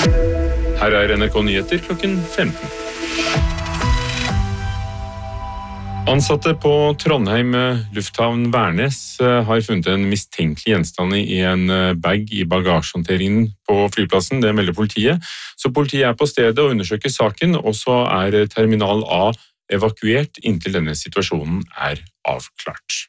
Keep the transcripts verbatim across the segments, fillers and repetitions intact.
Her er N R K Nyheter klokken femten. Ansatte på Trondheim lufthavn Værnes har funnet en mistenkelig gjenstand i en bag i bagasjehåndteringen på flyplassen. Det melder politiet. Så politiet er på stedet og undersøker saken, og så er terminal A evakuert inntil denne situasjonen er avklart.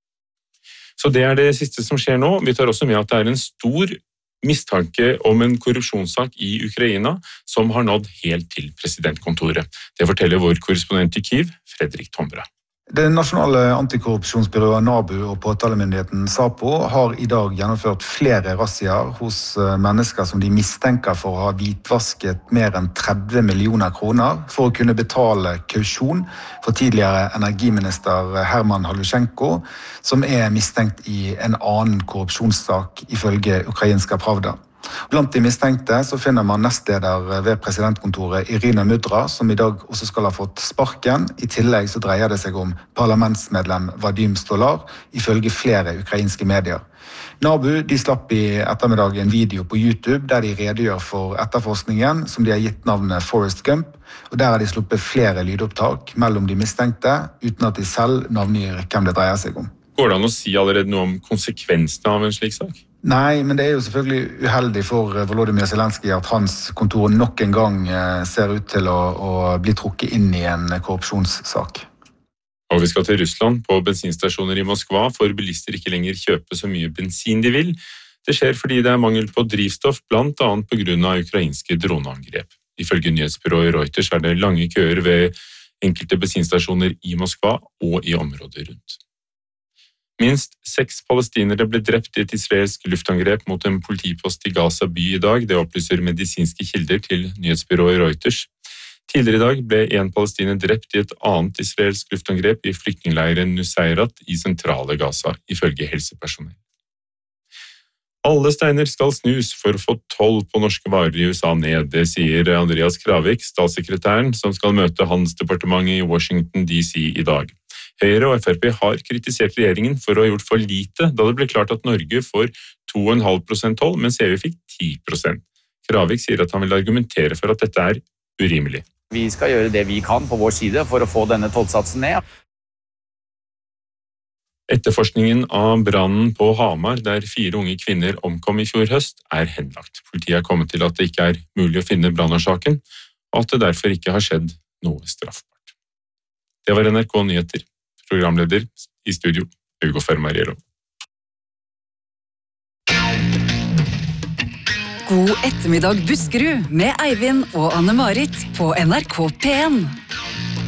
Så det er det siste som skjer nå. Vi tar også med at det er en stor mistanke om en korrupsjonssak i Ukraina som har nådd helt til presidentkontoret. Det forteller vår korrespondent i Kyiv, Fredrik Tombra. Det nasjonale antikorrupsjonsbyrået NABU og påtalemyndigheten SAPO har i dag gjennomført flere razziaer hos mennesker som de mistenker for å ha hvitvasket mer enn tretti millioner kroner for å kunne betale kausjon for tidligere energiminister Herman Halushenko, som er mistenkt i en annen korrupsjonssak ifølge ukrainska Pravda. Blant de mistenkte så finner man nestleder ved presidentkontoret Irina Mudra, som i dag også skal ha fått sparken. I tillegg så dreier det seg om parlamentsmedlem Vadim Stolar, ifølge flere ukrainske medier. NABU de slapp i ettermiddag en video på YouTube der de redegjør for etterforskningen, som de har gitt navnet Forrest Gump, og der har de sluppet flere lydopptak mellom de mistenkte, uten at de selv navngir hvem det dreier seg om. Går det an å si allerede noe om konsekvensene av en slik sak? Nei, men det er jo selvfølgelig uheldig for Volodymyr Zelenskyj at hans kontor nok en gang ser ut til å, å bli trukket inn i en korrupsjonssak. Og vi skal til Russland. På bensinstasjoner i Moskva får bilister ikke lenger kjøpe så mye bensin de vil. Det skjer fordi det er mangel på drivstoff, blant annet på grunn av ukrainske droneangrep. Ifølge nyhetsbyrået Reuters er det lange køer ved enkelte bensinstasjoner i Moskva og i området rundt. Minst seks palestinere ble drept i et israelsk luftangrep mot en politipost i Gaza by i dag. Det opplyser medisinske kilder til nyhetsbyrået Reuters. Tidligere i dag ble en palestiner drept i et annet israelsk luftangrep i flyktningleiren Nuseirat i sentrale Gaza, ifølge helsepersonell. Alle steiner skal snus for å få toll på norske varer i U S A ned, det sier Andreas Kravik, statssekretæren, som skal møte handelsdepartementet i Washington D C i dag. Høyre og F R P har kritisert regjeringen for å ha gjort for lite, da det ble klart at Norge får to komma fem prosent toll, mens E U fikk ti prosent. Kravik sier at han vil argumentere for at dette er urimelig. Vi skal gjøre det vi kan på vår side for å få denne tollsatsen ned. Etterforskningen av brannen på Hamar, der fire unge kvinner omkom i fjor høst, er henlagt. Politiet har kommet til at det ikke er mulig å finne brannårsaken, og at det derfor ikke har skjedd noe straffbart. Det var N R K Nyheter. Programleder i studio, Hugo Fermariello. God ettermiddag Buskerud med Eivind og Anne-Marit på N R K P en.